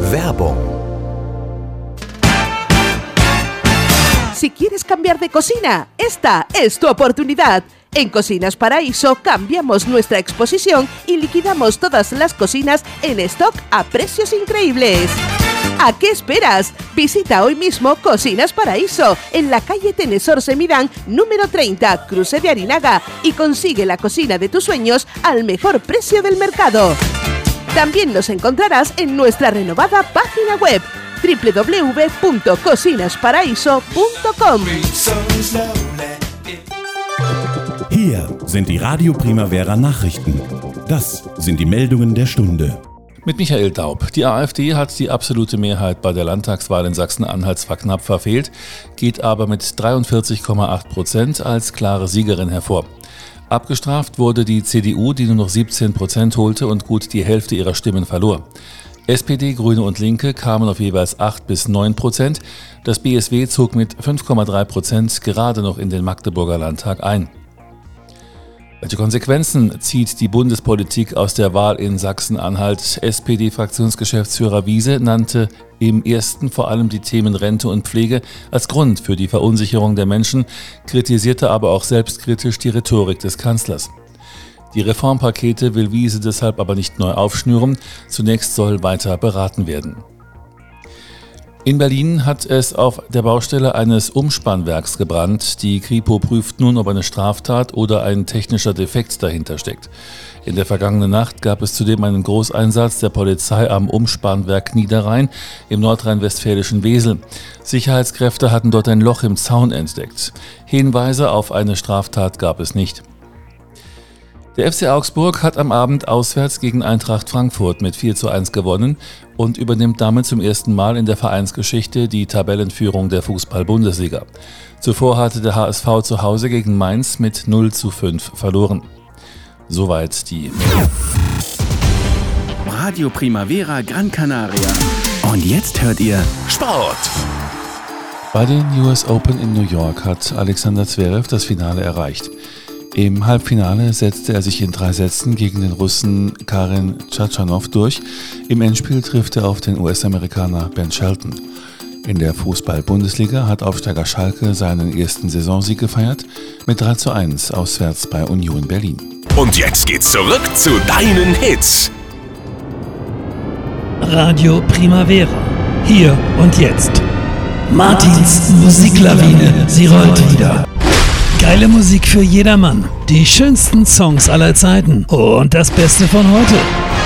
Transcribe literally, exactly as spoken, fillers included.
Werbung. Si quieres cambiar de cocina, esta es tu oportunidad. En Cocinas Paraíso cambiamos nuestra exposición y liquidamos todas las cocinas en stock a precios increíbles. ¿A qué esperas? Visita hoy mismo Cocinas Paraíso en la calle Tenesor Semidán número treinta, Cruce de Arinaga, y consigue la cocina de tus sueños al mejor precio del mercado. También nos encontrarás en nuestra renovada página web doble u doble u doble u punto cocinas paraíso punto com. Hier sind die Radio Primavera Nachrichten. Das sind die Meldungen der Stunde. Mit Michael Daub. Die AfD hat die absolute Mehrheit bei der Landtagswahl in Sachsen-Anhalt zwar knapp verfehlt, geht aber mit dreiundvierzig Komma acht Prozent als klare Siegerin hervor. Abgestraft wurde die C D U, die nur noch siebzehn Prozent holte und gut die Hälfte ihrer Stimmen verlor. S P D, Grüne und Linke kamen auf jeweils acht bis neun Prozent. Das B S W zog mit fünf Komma drei Prozent gerade noch in den Magdeburger Landtag ein. Welche Konsequenzen zieht die Bundespolitik aus der Wahl in Sachsen-Anhalt? S P D-Fraktionsgeschäftsführer Wiese nannte im ersten vor allem die Themen Rente und Pflege als Grund für die Verunsicherung der Menschen, kritisierte aber auch selbstkritisch die Rhetorik des Kanzlers. Die Reformpakete will Wiese deshalb aber nicht neu aufschnüren. Zunächst soll weiter beraten werden. In Berlin hat es auf der Baustelle eines Umspannwerks gebrannt. Die Kripo prüft nun, ob eine Straftat oder ein technischer Defekt dahinter steckt. In der vergangenen Nacht gab es zudem einen Großeinsatz der Polizei am Umspannwerk Niederrhein im nordrhein-westfälischen Wesel. Sicherheitskräfte hatten dort ein Loch im Zaun entdeckt. Hinweise auf eine Straftat gab es nicht. Der F C Augsburg hat am Abend auswärts gegen Eintracht Frankfurt mit vier zu eins gewonnen und übernimmt damit zum ersten Mal in der Vereinsgeschichte die Tabellenführung der Fußball-Bundesliga. Zuvor hatte der H S V zu Hause gegen Mainz mit null zu fünf verloren. Soweit die Radio Primavera Gran Canaria. Und jetzt hört ihr Sport. Bei den U S Open in New York hat Alexander Zverev das Finale erreicht. Im Halbfinale setzte er sich in drei Sätzen gegen den Russen Karen Khachanov durch. Im Endspiel trifft er auf den U S-Amerikaner Ben Shelton. In der Fußball-Bundesliga hat Aufsteiger Schalke seinen ersten Saisonsieg gefeiert mit drei zu eins auswärts bei Union Berlin. Und jetzt geht's zurück zu deinen Hits. Radio Primavera. Hier und jetzt. Martins Musiklawine. Sie rollt wieder. Geile Musik für jedermann. Die schönsten Songs aller Zeiten. Und das Beste von heute.